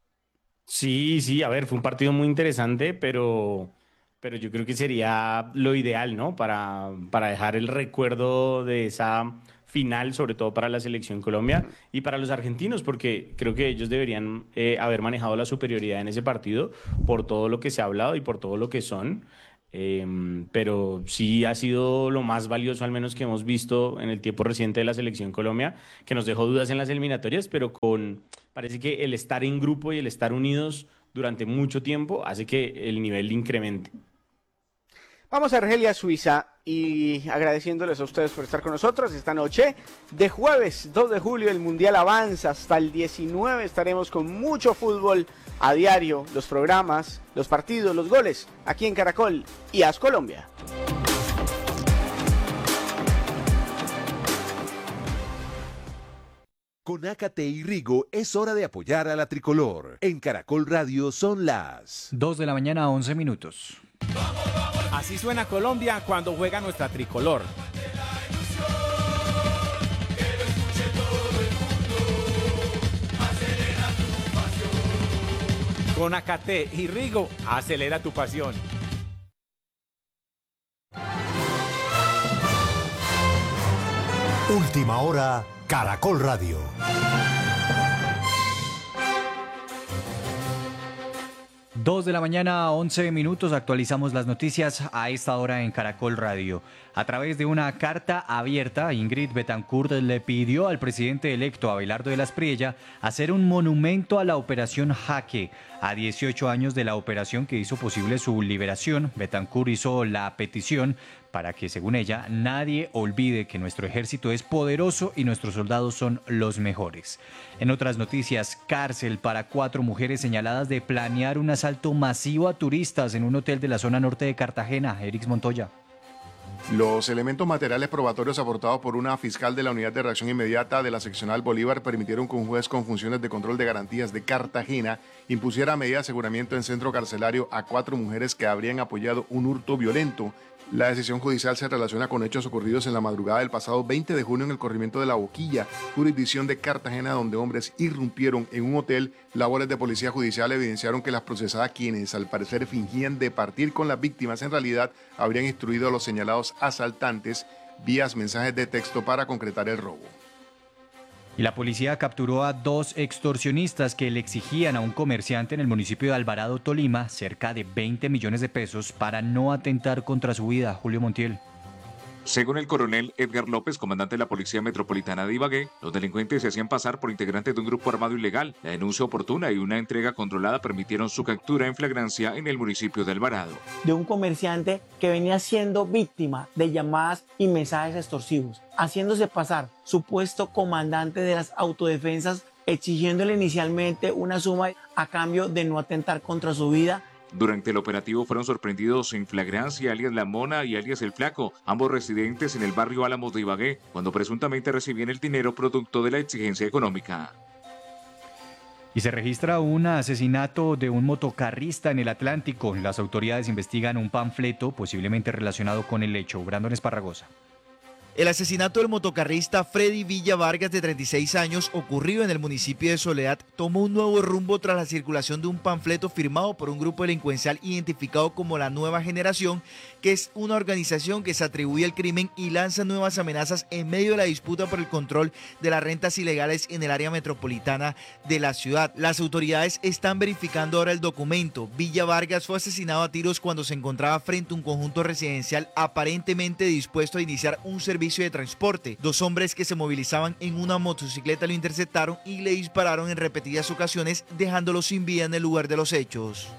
Speaker 2: Sí, sí, a ver, fue un partido muy interesante, pero, pero yo creo que sería lo ideal, ¿no? Para, para dejar el recuerdo de esa final, sobre todo para la selección Colombia y para los argentinos, porque creo que ellos deberían eh, haber manejado la superioridad en ese partido por todo lo que se ha hablado y por todo lo que son. Eh, pero sí ha sido lo más valioso, al menos que hemos visto en el tiempo reciente de la selección Colombia, que nos dejó dudas en las eliminatorias, pero con parece que el estar en grupo y el estar unidos durante mucho tiempo hace que el nivel incremente.
Speaker 1: Vamos a Argelia, Suiza, y agradeciéndoles a ustedes por estar con nosotros esta noche de jueves dos de julio. El Mundial avanza hasta el diecinueve, estaremos con mucho fútbol a diario, los programas, los partidos, los goles, aquí en Caracol y A S Colombia.
Speaker 6: Con Ácate y Rigo es hora de apoyar a la tricolor. En Caracol Radio son las
Speaker 7: dos de la mañana, once minutos.
Speaker 13: Así suena Colombia cuando juega nuestra tricolor. Con Ácate y Rigo, acelera tu pasión.
Speaker 9: Última hora, Caracol Radio.
Speaker 7: dos de la mañana, once minutos, actualizamos las noticias a esta hora en Caracol Radio. A través de una carta abierta, Ingrid Betancourt le pidió al presidente electo Abelardo de las Priella hacer un monumento a la Operación Jaque. A dieciocho años de la operación que hizo posible su liberación, Betancourt hizo la petición para que, según ella, nadie olvide que nuestro ejército es poderoso y nuestros soldados son los mejores. En otras noticias, cárcel para cuatro mujeres señaladas de planear un asalto masivo a turistas en un hotel de la zona norte de Cartagena. Erix Montoya.
Speaker 14: Los elementos materiales probatorios aportados por una fiscal de la Unidad de Reacción Inmediata de la Seccional Bolívar permitieron que un juez con funciones de control de garantías de Cartagena impusiera medida de aseguramiento en centro carcelario a cuatro mujeres que habrían apoyado un hurto violento. La decisión judicial se relaciona con hechos ocurridos en la madrugada del pasado veinte de junio en el corregimiento de La Boquilla, jurisdicción de Cartagena, donde hombres irrumpieron en un hotel. Labores de policía judicial evidenciaron que las procesadas, quienes al parecer fingían de partir con las víctimas, en realidad habrían instruido a los señalados asaltantes vías mensajes de texto para concretar el robo.
Speaker 7: Y la policía capturó a dos extorsionistas que le exigían a un comerciante en el municipio de Alvarado, Tolima, cerca de veinte millones de pesos para no atentar contra su vida. Julio Montiel.
Speaker 15: Según el coronel Edgar López, comandante de la Policía Metropolitana de Ibagué, los delincuentes se hacían pasar por integrantes de un grupo armado ilegal. La denuncia oportuna y una entrega controlada permitieron su captura en flagrancia en el municipio de Alvarado.
Speaker 16: De un comerciante que venía siendo víctima de llamadas y mensajes extorsivos, haciéndose pasar supuesto comandante de las autodefensas, exigiéndole inicialmente una suma a cambio de no atentar contra su vida.
Speaker 15: Durante el operativo fueron sorprendidos en flagrancia alias La Mona y alias El Flaco, ambos residentes en el barrio Álamos de Ibagué, cuando presuntamente recibían el dinero producto de la exigencia económica.
Speaker 7: Y se registra un asesinato de un motocarrista en el Atlántico. Las autoridades investigan un panfleto posiblemente relacionado con el hecho. Brandon Esparragosa.
Speaker 17: El asesinato del motocarrista Freddy Villa Vargas, de treinta y seis años, ocurrido en el municipio de Soledad, tomó un nuevo rumbo tras la circulación de un panfleto firmado por un grupo delincuencial identificado como la Nueva Generación, que es una organización que se atribuye al crimen y lanza nuevas amenazas en medio de la disputa por el control de las rentas ilegales en el área metropolitana de la ciudad. Las autoridades están verificando ahora el documento. Villa Vargas fue asesinado a tiros cuando se encontraba frente a un conjunto residencial aparentemente dispuesto a iniciar un servicio de transporte. Dos hombres que se movilizaban en una motocicleta lo interceptaron y le dispararon en repetidas ocasiones, dejándolo sin vida en el lugar de los hechos.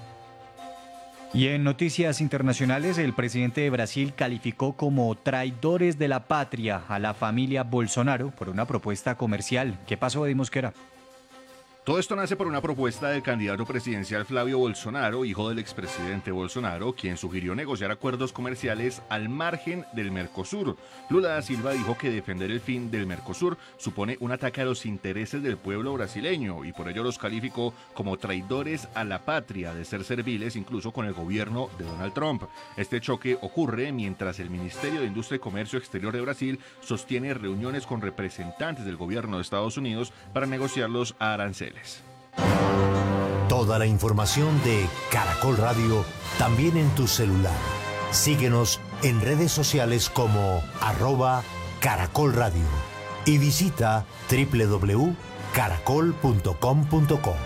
Speaker 7: Y en noticias internacionales, el presidente de Brasil calificó como traidores de la patria a la familia Bolsonaro por una propuesta comercial. ¿Qué pasó, Eddie Mosquera?
Speaker 18: Todo esto nace por una propuesta del candidato presidencial Flavio Bolsonaro, hijo del expresidente Bolsonaro, quien sugirió negociar acuerdos comerciales al margen del Mercosur. Lula da Silva dijo que defender el fin del Mercosur supone un ataque a los intereses del pueblo brasileño y por ello los calificó como traidores a la patria, de ser serviles incluso con el gobierno de Donald Trump. Este choque ocurre mientras el Ministerio de Industria y Comercio Exterior de Brasil sostiene reuniones con representantes del gobierno de Estados Unidos para negociar los aranceles.
Speaker 9: Toda la información de Caracol Radio también en tu celular. Síguenos en redes sociales como arroba Caracol Radio y visita doble u doble u doble u punto caracol punto com punto co.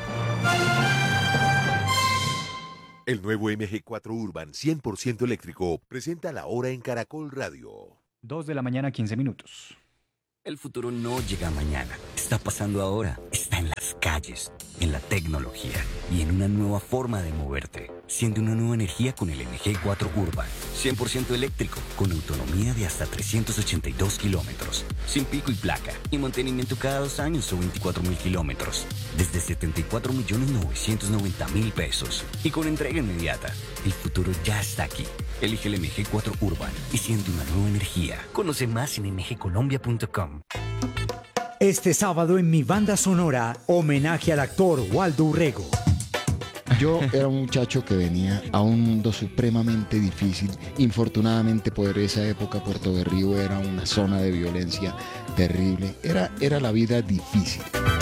Speaker 6: El nuevo M G cuatro Urban cien por ciento eléctrico presenta la hora en Caracol Radio.
Speaker 7: dos de la mañana, quince minutos.
Speaker 10: El futuro no llega mañana, está pasando ahora, está en las calles, en la tecnología y en una nueva forma de moverte. Siente una nueva energía con el M G cuatro Urban, cien por ciento eléctrico, con autonomía de hasta trescientos ochenta y dos kilómetros, sin pico y placa, y mantenimiento cada dos años o veinticuatro mil kilómetros, desde setenta y cuatro millones novecientos noventa mil pesos, y con entrega inmediata. El futuro ya está aquí. Elige el M G cuatro Urban y siente una nueva energía. Conoce más en m g colombia punto com.
Speaker 11: Este sábado en mi banda sonora, homenaje al actor Waldo Urrego.
Speaker 12: Yo era un muchacho que venía a un mundo supremamente difícil. Infortunadamente por esa época Puerto Berrío era una zona de violencia terrible. Era, era la vida difícil.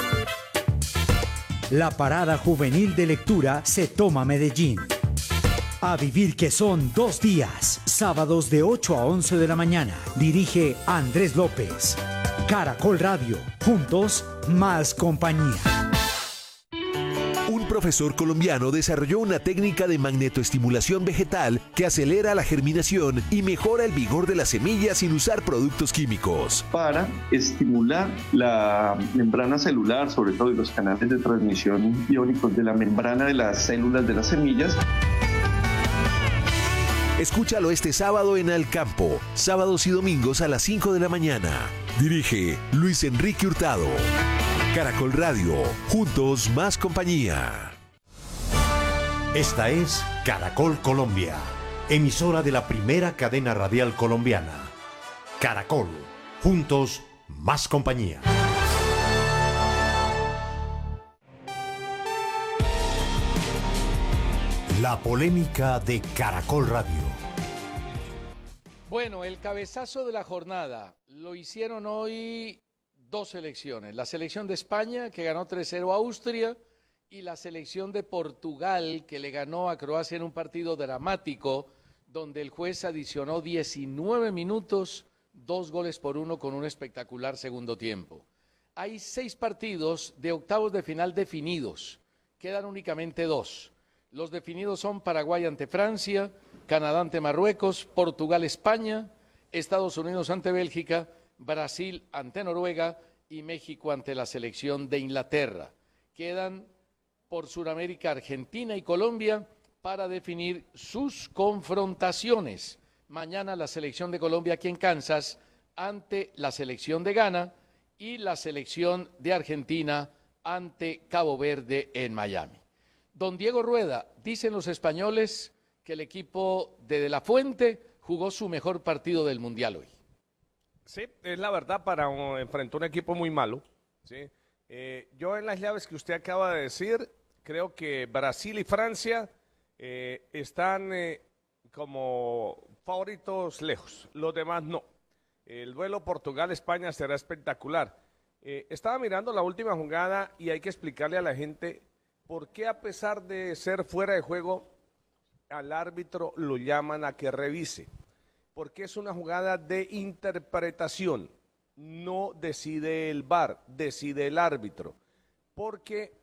Speaker 11: La parada juvenil de lectura se toma Medellín. A vivir que son dos días, sábados de ocho a once de la mañana. Dirige Andrés López. Caracol Radio, juntos, más compañía.
Speaker 6: Un profesor colombiano desarrolló una técnica de magnetoestimulación vegetal que acelera la germinación y mejora el vigor de las semillas sin usar productos químicos.
Speaker 19: Para estimular la membrana celular, sobre todo y los canales de transmisión iónicos de la membrana de las células de las semillas.
Speaker 6: Escúchalo este sábado en Al Campo, sábados y domingos a las cinco de la mañana. Dirige Luis Enrique Hurtado. Caracol Radio, juntos más compañía.
Speaker 9: Esta es Caracol Colombia. emisora de la primera cadena radial colombiana. Caracol, juntos, más compañía. La polémica de Caracol Radio.
Speaker 20: Bueno, el cabezazo de la jornada lo hicieron hoy dos selecciones. La selección de España, que ganó tres cero a Austria, y la selección de Portugal, que le ganó a Croacia en un partido dramático, donde el juez adicionó diecinueve minutos, dos goles por uno con un espectacular segundo tiempo. Hay seis partidos de octavos de final definidos. Quedan únicamente dos. Los definidos son Paraguay ante Francia, Canadá ante Marruecos, Portugal-España, Estados Unidos ante Bélgica, Brasil ante Noruega y México ante la selección de Inglaterra. Quedan por Sudamérica Argentina y Colombia para definir sus confrontaciones. Mañana la selección de Colombia aquí en Kansas ante la selección de Ghana y la selección de Argentina ante Cabo Verde en Miami. Don Diego Rueda, dicen los españoles que el equipo de De La Fuente jugó su mejor partido del Mundial hoy.
Speaker 21: Sí, es la verdad para uh, enfrentar un equipo muy malo. ¿sí? Eh, yo en las llaves que usted acaba de decir, creo que Brasil y Francia eh, están eh, como favoritos lejos, los demás no. El duelo Portugal-España será espectacular. Eh, estaba mirando la última jugada y hay que explicarle a la gente por qué, a pesar de ser fuera de juego, al árbitro lo llaman a que revise. Porque es una jugada de interpretación, no decide el V A R, decide el árbitro. Porque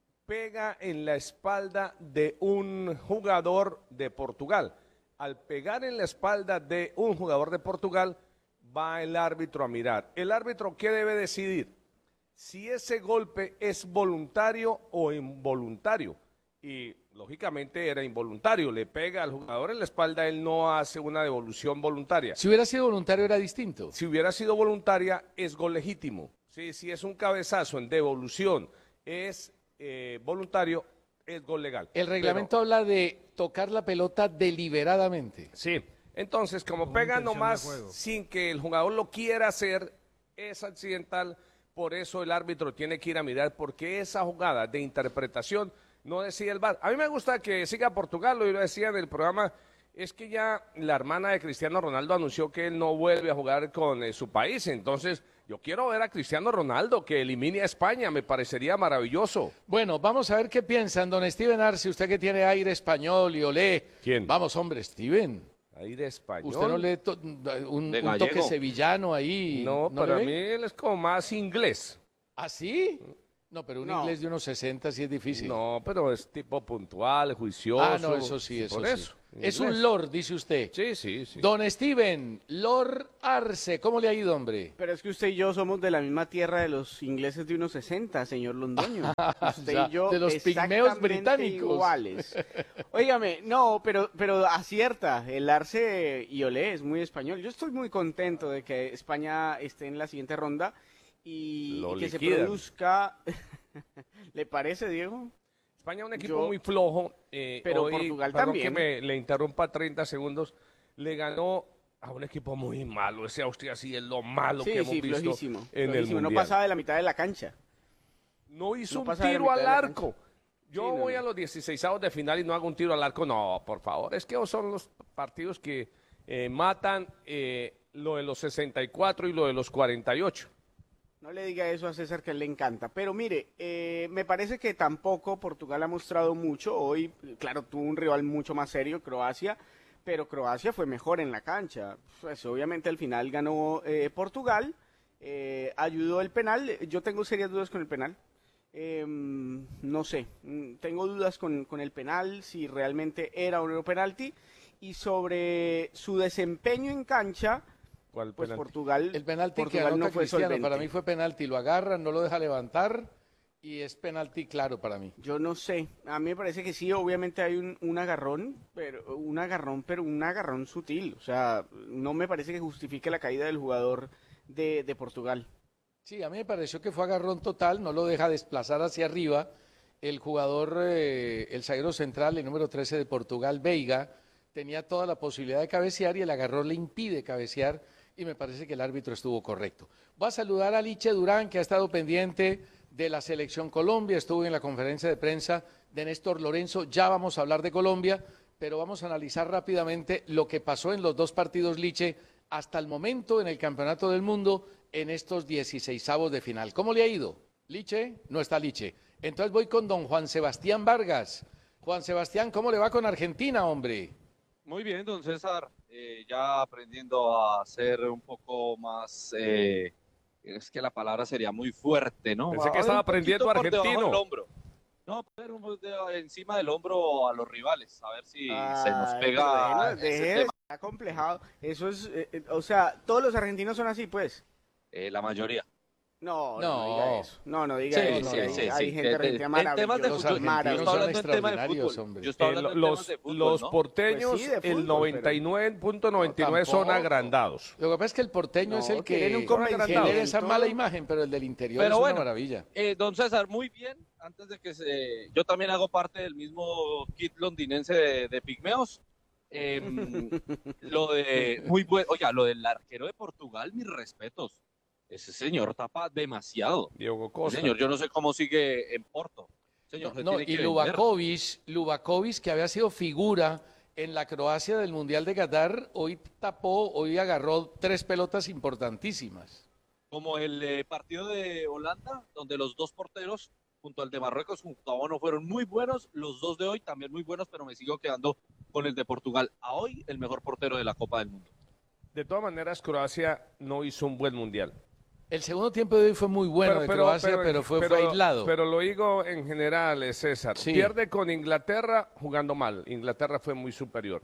Speaker 21: pega en la espalda de un jugador de Portugal. Al pegar en la espalda de un jugador de Portugal, va el árbitro a mirar. ¿El árbitro qué debe decidir? Si ese golpe es voluntario o involuntario. Y lógicamente era involuntario, le pega al jugador en la espalda, él no hace una devolución voluntaria.
Speaker 20: Si hubiera sido voluntario era distinto.
Speaker 21: Si hubiera sido voluntaria es gol legítimo. Sí, si es un cabezazo en devolución, es eh, voluntario, es gol legal.
Speaker 20: El reglamento Pero, habla de tocar la pelota deliberadamente.
Speaker 21: Sí, entonces como Con pega nomás sin que el jugador lo quiera hacer, es accidental. Por eso el árbitro tiene que ir a mirar, porque esa jugada de interpretación no decide el V A R. A mí me gusta que siga Portugal, lo decía en el programa, es que ya la hermana de Cristiano Ronaldo anunció que él no vuelve a jugar con eh, su país, entonces yo quiero ver a Cristiano Ronaldo que elimine a España, me parecería maravilloso.
Speaker 20: Bueno, vamos a ver qué piensan, don Steven Arce, usted que tiene aire español y olé.
Speaker 21: ¿Quién?
Speaker 20: Vamos, hombre, Steven.
Speaker 21: Aire español.
Speaker 20: ¿Usted no lee to un, un toque sevillano ahí?
Speaker 21: No, ¿no para mí él es como más inglés.
Speaker 20: ¿Ah, sí? No, pero un no. inglés de unos sesenta sí es difícil.
Speaker 21: No, pero es tipo puntual, juicioso.
Speaker 20: Ah, no, eso sí, eso
Speaker 21: por
Speaker 20: sí.
Speaker 21: Eso,
Speaker 20: es un lord, dice usted.
Speaker 21: Sí, sí, sí.
Speaker 20: Don Steven, Lord Arce, ¿cómo le ha ido, hombre?
Speaker 1: Pero es que usted y yo somos de la misma tierra de los ingleses de unos sesenta, señor Londoño. Usted
Speaker 20: o sea,
Speaker 1: y yo
Speaker 20: de los pigmeos británicos.
Speaker 1: Iguales. Óigame, no, pero, pero acierta, el Arce y Olé es muy español. Yo estoy muy contento de que España esté en la siguiente ronda y, y que liquidan. se produzca... ¿Le parece, Diego?
Speaker 21: España es un equipo Yo, muy flojo. Eh,
Speaker 1: pero
Speaker 21: hoy,
Speaker 1: Portugal
Speaker 21: perdón
Speaker 1: también.
Speaker 21: que me le interrumpa treinta segundos. Le ganó a un equipo muy malo. Ese Austria sí es lo malo
Speaker 1: sí,
Speaker 21: que hemos
Speaker 1: sí,
Speaker 21: visto
Speaker 1: flojísimo,
Speaker 21: en
Speaker 1: flojísimo.
Speaker 21: el Mundial.
Speaker 1: No pasaba de la mitad de la cancha.
Speaker 21: No hizo
Speaker 1: no
Speaker 21: un tiro al arco. Yo
Speaker 1: sí, no,
Speaker 21: voy
Speaker 1: no.
Speaker 21: a los dieciseisavos de final y no hago un tiro al arco. No, por favor. Es que son los partidos que eh, matan eh, lo de los sesenta y cuatro y lo de los cuarenta y ocho.
Speaker 1: No le diga eso a César, que a él le encanta. Pero mire, eh, me parece que tampoco Portugal ha mostrado mucho. Hoy, claro, tuvo un rival mucho más serio, Croacia, pero Croacia fue mejor en la cancha. Pues obviamente al final ganó eh, Portugal, eh, ayudó el penal. Yo tengo serias dudas con el penal. Eh, no sé, tengo dudas con, con el penal, si realmente era o no penalti. Y sobre su desempeño en cancha...
Speaker 21: ¿Cuál
Speaker 1: pues
Speaker 21: penalti?
Speaker 1: Portugal,
Speaker 20: el penalti
Speaker 1: Portugal
Speaker 20: que
Speaker 1: no fue
Speaker 20: Cristiano,
Speaker 1: solvente.
Speaker 20: Para mí fue penalti, lo agarra, no lo deja levantar y es penalti claro para mí.
Speaker 1: Yo no sé, a mí me parece que sí, obviamente hay un, un agarrón, pero un agarrón, pero un agarrón sutil, o sea, no me parece que justifique la caída del jugador de, de Portugal.
Speaker 20: Sí, a mí me pareció que fue agarrón total, no lo deja desplazar hacia arriba. El jugador, eh, el zaguero central, el número trece de Portugal, Veiga, tenía toda la posibilidad de cabecear y el agarrón le impide cabecear y me parece que el árbitro estuvo correcto. Voy a saludar a Liche Durán, que ha estado pendiente de la Selección Colombia, estuvo en la conferencia de prensa de Néstor Lorenzo, ya vamos a hablar de Colombia, pero vamos a analizar rápidamente lo que pasó en los dos partidos, Liche, hasta el momento en el Campeonato del Mundo, en estos dieciseisavos de final. ¿Cómo le ha ido? Liche, no está Liche. Entonces voy con don Juan Sebastián Vargas. Juan Sebastián, ¿cómo le va con Argentina, hombre?
Speaker 8: Muy bien, don César, eh, ya aprendiendo a ser un poco más, eh, es que la palabra sería muy fuerte, ¿no?
Speaker 21: Pensé que
Speaker 8: A
Speaker 21: estaba
Speaker 8: ver, un
Speaker 21: aprendiendo
Speaker 8: poquito por debajo
Speaker 21: argentino.
Speaker 8: del hombro. No, poner un poco de- encima del hombro a los rivales, a ver si se nos
Speaker 1: Ay,
Speaker 8: pega
Speaker 1: pero deje-
Speaker 8: ese
Speaker 1: deje,
Speaker 8: tema.
Speaker 1: está complejado. Eso es, eh, eh, o sea, todos los argentinos son así, pues.
Speaker 8: Eh, la mayoría.
Speaker 1: No, no,
Speaker 20: No.
Speaker 1: diga eso. No, no diga
Speaker 8: Sí,
Speaker 1: eso.
Speaker 8: sí,
Speaker 1: hay,
Speaker 8: sí,
Speaker 1: hay
Speaker 8: sí.
Speaker 1: gente
Speaker 8: De-
Speaker 1: argentina
Speaker 8: de- en temas de
Speaker 1: maravillosa,
Speaker 8: fútbol, yo
Speaker 1: maravillosa.
Speaker 8: estoy hablando en temas de
Speaker 20: extraordinarios,
Speaker 8: fútbol.
Speaker 20: hombre.
Speaker 8: Yo estoy
Speaker 21: Eh,
Speaker 8: hablando en
Speaker 21: los
Speaker 8: temas de fútbol,
Speaker 21: los
Speaker 8: ¿no?
Speaker 21: porteños,
Speaker 1: Pues sí, de
Speaker 21: el
Speaker 1: fútbol,
Speaker 21: noventa y nueve punto noventa y nueve son
Speaker 20: tampoco.
Speaker 21: agrandados.
Speaker 20: Lo que pasa es que el porteño
Speaker 1: No,
Speaker 20: es el
Speaker 1: tienen un
Speaker 20: que
Speaker 1: convencimiento.
Speaker 20: genera esa mala imagen, pero el del interior
Speaker 8: Pero
Speaker 20: es
Speaker 8: bueno,
Speaker 20: una maravilla.
Speaker 8: Eh, don César, muy bien. Antes de que se... Yo también hago parte del mismo kit londinense de, de pigmeos. Em, lo de... Muy bueno. Oiga, lo del arquero de Portugal, mis respetos. Ese señor tapa demasiado.
Speaker 21: Diego
Speaker 8: Ese
Speaker 21: Costa.
Speaker 8: señor, yo no sé cómo sigue en Porto. Señor,
Speaker 20: No,
Speaker 8: se
Speaker 20: no,
Speaker 8: tiene
Speaker 20: y
Speaker 8: que vender.
Speaker 20: Lubakovic, Lubakovic, que había sido figura en la Croacia del Mundial de Qatar, hoy tapó, hoy agarró tres pelotas importantísimas.
Speaker 8: Como el eh, partido de Holanda, donde los dos porteros, junto al de Marruecos, junto a Bono, fueron muy buenos. Los dos de hoy también muy buenos, pero me sigo quedando con el de Portugal. A hoy, el mejor portero de la Copa del Mundo.
Speaker 21: De todas maneras, Croacia no hizo un buen mundial.
Speaker 20: El segundo tiempo de hoy fue muy bueno de Croacia, pero, fue, fue aislado.
Speaker 21: Pero lo digo en general, eh, César.
Speaker 20: Sí.
Speaker 21: Pierde con Inglaterra jugando mal. Inglaterra fue muy superior.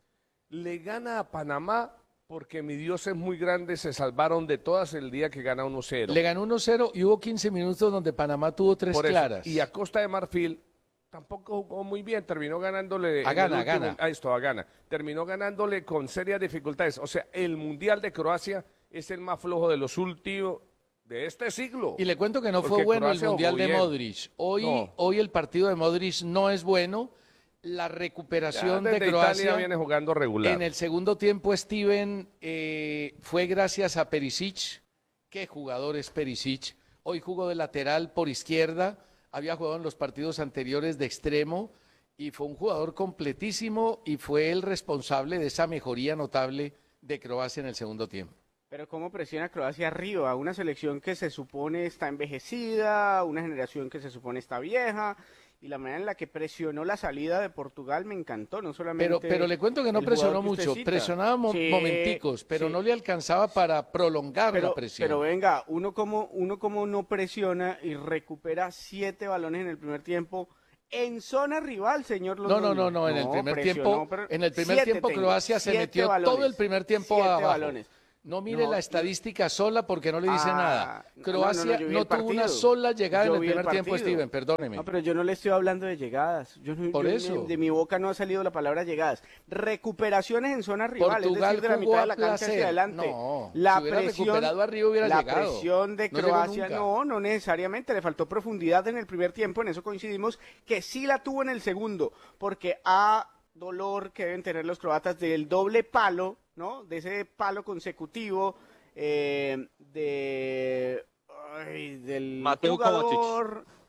Speaker 21: Le gana a Panamá porque mi Dios es muy grande. Se salvaron de todas el día que gana uno cero.
Speaker 20: Le ganó uno cero y hubo quince minutos donde Panamá tuvo tres
Speaker 21: Por eso.
Speaker 20: claras.
Speaker 21: Y a Costa de Marfil tampoco jugó muy bien. Terminó ganándole.
Speaker 20: A
Speaker 21: en
Speaker 20: Ghana,
Speaker 21: el último-
Speaker 20: a Ghana.
Speaker 21: Ah, esto, a Ghana. Terminó ganándole con serias dificultades. O sea, el Mundial de Croacia es el más flojo de los últimos de este siglo.
Speaker 20: Y le cuento que no fue
Speaker 21: Porque
Speaker 20: bueno el
Speaker 21: Croacia
Speaker 20: Mundial
Speaker 21: jugó
Speaker 20: de
Speaker 21: bien.
Speaker 20: Modric. Hoy,
Speaker 21: No.
Speaker 20: hoy el partido de Modric no es bueno. La
Speaker 21: Ya
Speaker 20: recuperación de
Speaker 21: desde
Speaker 20: Croacia
Speaker 21: Italia viene jugando regular.
Speaker 20: en el segundo tiempo, Steven, eh, fue gracias a Perisic. ¿Qué jugador es Perisic? Hoy jugó de lateral por izquierda. Había jugado en los partidos anteriores de extremo y fue un jugador completísimo y fue el responsable de esa mejoría notable de Croacia en el segundo tiempo.
Speaker 1: Pero cómo presiona Croacia arriba, una selección que se supone está envejecida, una generación que se supone está vieja, y la manera en la que presionó la salida de Portugal me encantó, no solamente...
Speaker 20: Pero, pero le cuento que no
Speaker 1: el
Speaker 20: presionó
Speaker 1: jugador que usted
Speaker 20: mucho,
Speaker 1: cita.
Speaker 20: presionaba mo-
Speaker 1: Sí,
Speaker 20: momenticos, pero
Speaker 1: sí.
Speaker 20: no le alcanzaba para prolongar
Speaker 1: Pero,
Speaker 20: la presión.
Speaker 1: pero venga, uno como, uno como no presiona y recupera siete balones en el primer tiempo en zona rival, señor
Speaker 20: No,
Speaker 1: Londoño.
Speaker 20: no, no, no, en el primer
Speaker 1: presionó,
Speaker 20: tiempo,
Speaker 1: pero
Speaker 20: en el primer
Speaker 1: siete
Speaker 20: tiempo
Speaker 1: tengo,
Speaker 20: Croacia se
Speaker 1: siete
Speaker 20: metió
Speaker 1: balones,
Speaker 20: todo el primer tiempo
Speaker 1: siete
Speaker 20: abajo.
Speaker 1: balones.
Speaker 20: No mire
Speaker 1: No,
Speaker 20: la
Speaker 1: y-
Speaker 20: estadística sola porque no le dice
Speaker 1: Ah,
Speaker 20: nada.
Speaker 1: no,
Speaker 20: Croacia
Speaker 1: no,
Speaker 20: no,
Speaker 1: no, yo vi el
Speaker 20: tuvo una
Speaker 1: partido.
Speaker 20: sola llegada
Speaker 1: Yo
Speaker 20: en el
Speaker 1: vi el
Speaker 20: primer tiempo,
Speaker 1: partido.
Speaker 20: Steven, perdóneme.
Speaker 1: No, pero yo no le estoy hablando de llegadas. Yo no-
Speaker 20: Por
Speaker 1: yo-
Speaker 20: eso.
Speaker 1: De, de mi boca no ha salido la palabra llegadas. Recuperaciones en zona rival, es
Speaker 20: Portugal
Speaker 1: decir, de la
Speaker 20: jugó
Speaker 1: mitad
Speaker 20: a
Speaker 1: de la cancha
Speaker 20: placer.
Speaker 1: hacia adelante.
Speaker 20: No,
Speaker 1: la
Speaker 20: si hubiera
Speaker 1: presión,
Speaker 20: recuperado arriba hubiera
Speaker 1: la
Speaker 20: llegado.
Speaker 1: presión de
Speaker 20: No llegó
Speaker 1: Croacia,
Speaker 20: nunca.
Speaker 1: no, no necesariamente. Le faltó profundidad en el primer tiempo, en eso coincidimos, que sí la tuvo en el segundo, porque a dolor que deben tener los croatas del doble palo, ¿no? De ese palo consecutivo, eh, de ay, del
Speaker 8: Mateo
Speaker 1: jugador